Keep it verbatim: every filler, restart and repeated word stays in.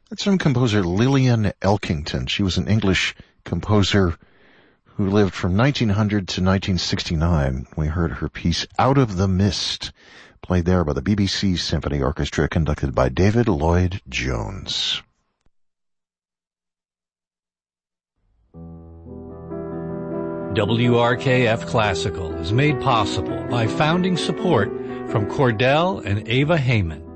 That's from composer Lillian Elkington. She was an English composer who lived from nineteen hundred to nineteen sixty-nine. We heard her piece Out of the Mist, played there by the B B C Symphony Orchestra, conducted by David Lloyd Jones. W R K F Classical is made possible by founding support from Cordell and Ava Heyman.